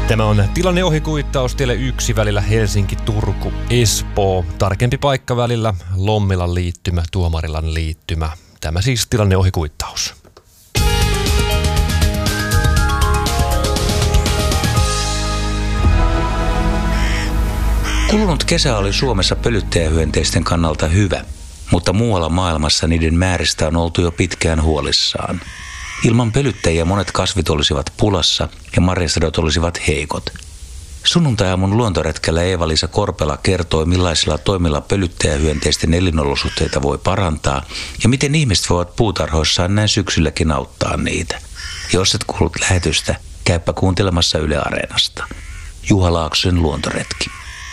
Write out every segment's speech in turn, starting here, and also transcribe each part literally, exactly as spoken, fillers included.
Tämä on tilanneohikuittaus tielle yksi välillä Helsinki-Turku-Espoo. Tarkempi paikka välillä Lommilan liittymä, Tuomarilan liittymä. Tämä siis tilanneohikuittaus. Kulunut kesä oli Suomessa pölyttäjähyönteisten kannalta hyvä, mutta muualla maailmassa niiden määristä on oltu jo pitkään huolissaan. Ilman pölyttäjiä monet kasvit olisivat pulassa ja marjasadot olisivat heikot. Sunnuntai-aamun luontoretkellä Eeva-Liisa Korpela kertoi, millaisilla toimilla pölyttäjähyönteisten elinolosuhteita voi parantaa ja miten ihmiset voivat puutarhoissaan näin syksylläkin auttaa niitä. Jos et kuullut lähetystä, käypä kuuntelemassa Yle Areenasta. Juha Laaksosen luontoretki.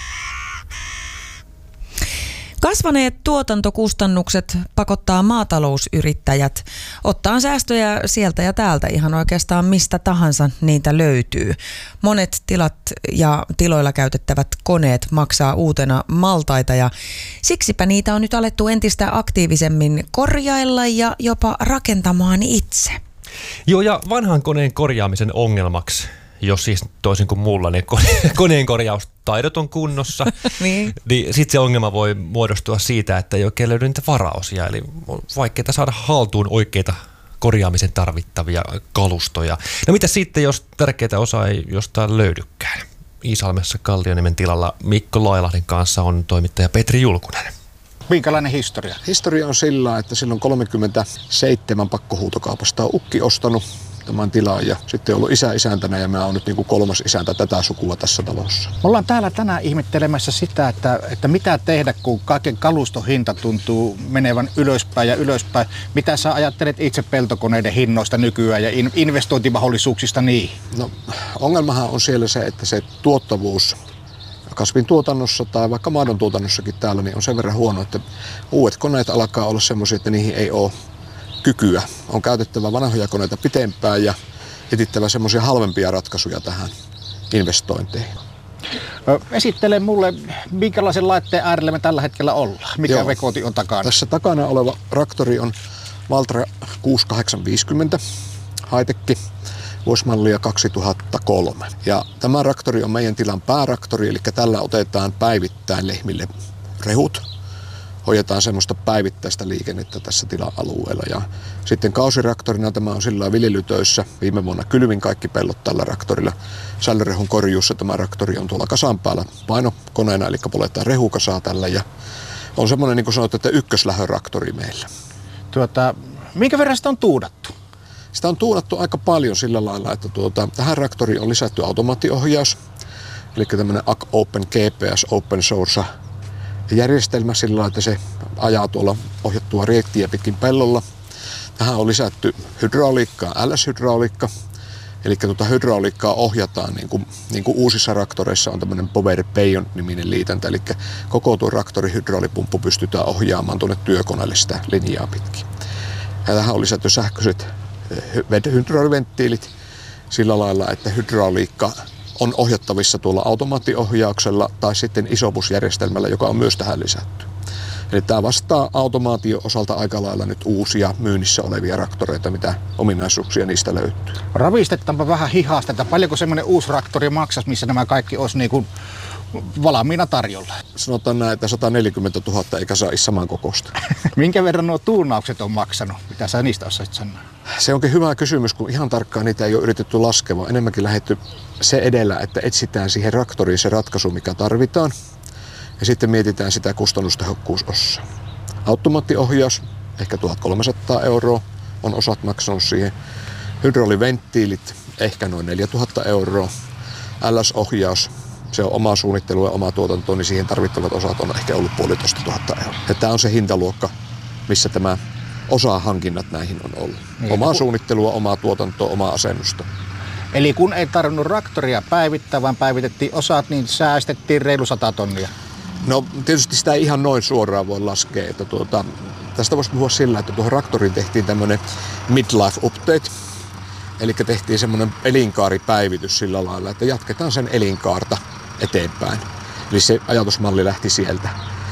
Kasvaneet tuotantokustannukset pakottaa maatalousyrittäjät ottaa säästöjä sieltä ja täältä, ihan oikeastaan mistä tahansa niitä löytyy. Monet tilat ja tiloilla käytettävät koneet maksaa uutena maltaita ja siksipä niitä on nyt alettu entistä aktiivisemmin korjailla ja jopa rakentamaan itse. Joo, ja vanhan koneen korjaamisen ongelmaksi, jos siis toisin kuin mulla ne koneen korjaustaidot on kunnossa, niin, niin sitten se ongelma voi muodostua siitä, että ei oikein löydy niitä varaosia. Eli on vaikeaa saada haltuun oikeita korjaamisen tarvittavia kalustoja. No mitä sitten, jos tärkeitä osaa ei jostain löydykään? Iisalmessa Kallioniemen tilalla Mikko Lailahden kanssa on toimittaja Petri Julkunen. Minkälainen historia? Historia on sillä, että silloin kolmekymmentäseitsemän pakkohuutokaupasta on ukki ostanut tämän tilan ja sitten on ollut isä isäntänä ja mä oon nyt niin kuin kolmas isäntä tätä sukua tässä talossa. Me ollaan täällä tänään ihmettelemässä sitä, että, että mitä tehdä, kun kaiken kaluston hinta tuntuu menevän ylöspäin ja ylöspäin. Mitä sä ajattelet itse peltokoneiden hinnoista nykyään ja investointimahdollisuuksista niihin? No, ongelmahan on siellä se, että se tuottavuus kasvin tuotannossa tai vaikka maidon tuotannossakin täällä niin on sen verran huono, että uudet koneet alkaa olla semmoisia, että niihin ei ole kykyä. On käytettävä vanhoja koneita pitempään ja etittävä semmoisia halvempia ratkaisuja tähän investointeihin. Esittele mulle, minkälaisen laitteen äärellä me tällä hetkellä ollaan? Mikä Joo. vekoti on takana? Tässä takana oleva traktori on Valtra kuusikymmentäkahdeksan viisikymmentä high-tech, vuosimallia kaksituhattakolme. Ja tämä traktori on meidän tilan päätraktori, eli tällä otetaan päivittäin lehmille rehut. Hoidetaan semmoista päivittäistä liikennettä tässä tila-alueella. Ja sitten kausiraktorina tämä on sillä viljelytöissä. Viime vuonna kylvin kaikki pellot tällä traktorilla. Säilörehun korjuussa tämä traktori on tuolla kasan päällä painokoneena, eli poletaan rehukasaa tällä. Ja on semmoinen, niin kuin sanottu, että ykköslähötraktori meillä. Tuota, minkä verran sitä on tuudattu? Sitä on tuudattu aika paljon sillä lailla, että tuota, tähän traktoriin on lisätty automaattiohjaus. Eli tämmöinen A C Open G P S Open Source järjestelmä sillä lailla, että se ajaa tuolla ohjattua reittiä pitkin pellolla. Tähän on lisätty hydrauliikkaa, L S-hydrauliikka. Eli tuota hydrauliikkaa ohjataan, niin kuin, niin kuin uusissa traktoreissa on tämmöinen Power Payon-niminen liitäntä. Eli koko tuo traktorin hydraulipumppu pystytään ohjaamaan tuonne työkoneelle sitä linjaa pitkin. Ja tähän on lisätty sähköiset hydrauliventtiilit sillä lailla, että hydrauliikka on ohjattavissa tuolla automaattiohjauksella tai sitten isobusjärjestelmällä, joka on myös tähän lisätty. Eli tämä vastaa automaation osalta aika lailla nyt uusia myynnissä olevia traktoreita, mitä ominaisuuksia niistä löytyy. Ravistetaanpa vähän hihasta, että paljonko semmoinen uusi traktori maksaisi, missä nämä kaikki olisi niin kuin valmiina tarjolla? Sanotaan näin, että sata neljäkymmentätuhatta eikä saisi saman kokosta. Minkä verran nuo tuunaukset on maksanut? Mitä sä niistä osaisit sanoa? Se onkin hyvä kysymys, kun ihan tarkkaan niitä ei ole yritetty laskea, enemmänkin lähdetty se edellä, että etsitään siihen traktoriin se ratkaisu, mikä tarvitaan. Ja sitten mietitään sitä kustannustehokkuusossa. Automaattiohjaus, ehkä tuhatkolmesataa euroa on osat maksanut siihen. Hydrauliventtiilit, ehkä noin neljätuhatta euroa. L S-ohjaus, se on oma suunnittelu ja oma tuotanto, niin siihen tarvittavat osat on ehkä ollut puolitoista tuhatta euroa. Ja tämä on se hintaluokka, missä tämä osahankinnat näihin on ollut. Niin, omaa kun... suunnittelua, omaa tuotantoa, omaa asennusta. Eli kun ei tarvinnut traktoria päivittää, vaan päivitettiin osat, niin säästettiin reilu sata tonnia. No tietysti sitä ei ihan noin suoraan voi laskea. Että tuota, tästä voisi puhua sillä, että tuohon traktoriin tehtiin tämmöinen midlife update. Eli tehtiin semmoinen elinkaaripäivitys sillä lailla, että jatketaan sen elinkaarta eteenpäin. Eli se ajatusmalli lähti sieltä.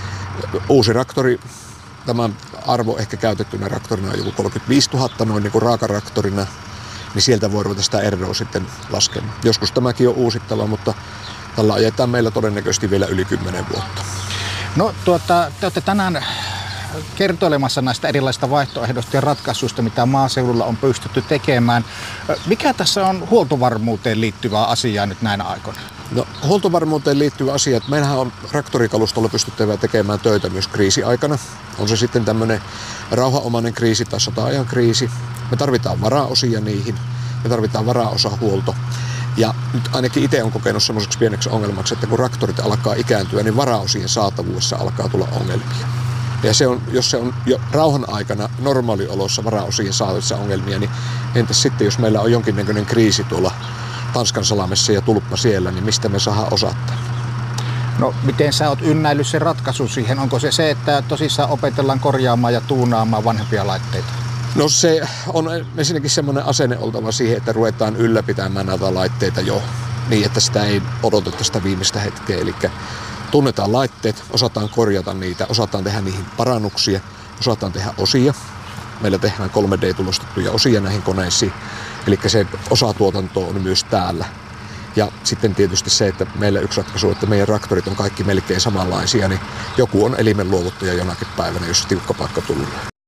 Uusi traktori, tämän arvo ehkä käytettynä traktorina on joku kolmekymmentäviisituhatta noin niin kuin raakaraktorina. niin sieltä voi ruveta sitä eroa sitten laskemaan. Joskus tämäkin on uusittava, mutta tällä ajetaan meillä todennäköisesti vielä yli kymmenen vuotta. No tuota, te olette tänään kertoilemassa näistä erilaisista vaihtoehdoista ja ratkaisuista, mitä maaseudulla on pystytty tekemään. Mikä tässä on huoltovarmuuteen liittyvää asiaa nyt näinä aikoina? No, huoltovarmuuteen liittyvä asia, että meillähän on traktorikalustolla pystyttävä tekemään töitä myös kriisiaikana. On se sitten tämmöinen rauhanomainen kriisi tai sota-ajan kriisi. Me tarvitaan varaosia niihin, me tarvitaan varaosahuolto. Ja nyt ainakin itse olen kokenut semmoiseksi pieneksi ongelmaksi, että kun traktorit alkaa ikääntyä, niin varaosien saatavuudessa alkaa tulla ongelmia. Ja se on, jos se on jo rauhan aikana normaalioloissa varaosien saatavissa ongelmia, niin entäs sitten, jos meillä on jonkinnäköinen kriisi tuolla Tanskan salamessa ja tulppa siellä, niin mistä me saadaan osata? No, miten sä oot ynnäillyt se ratkaisu siihen? Onko se se, että tosissaan opetellaan korjaamaan ja tuunaamaan vanhempia laitteita? No se on ensinnäkin semmoinen asenne oltava siihen, että ruvetaan ylläpitämään näitä laitteita jo niin, että sitä ei odoteta sitä viimeistä hetkeä. Eli tunnetaan laitteet, osataan korjata niitä, osataan tehdä niihin parannuksia, osataan tehdä osia. Meillä tehdään kolme D-tulostettuja osia näihin koneisiin, eli se osatuotanto on myös täällä. Ja sitten tietysti se, että meillä yksi ratkaisu, että meidän traktorit on kaikki melkein samanlaisia, niin joku on elimen luovuttaja jonakin päivänä, jos tiukka paikka tulee.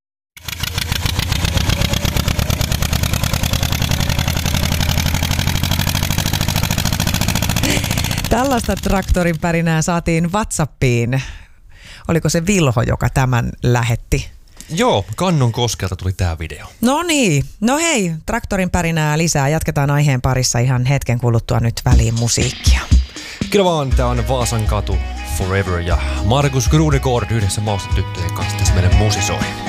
Tällaista traktorin pärinää saatiin WhatsAppiin. Oliko se Vilho, joka tämän lähetti? Joo, Kannon koskelta tuli tää video. No niin, no hei, traktorin pärinää lisää. Jatketaan aiheen parissa ihan hetken kuluttua nyt väliin musiikkia. Kyllä vaan, tää on Vaasan katu Forever ja Markus Grunegård yhdessä maustetyttöjen kanssa tässä meidän musisoi.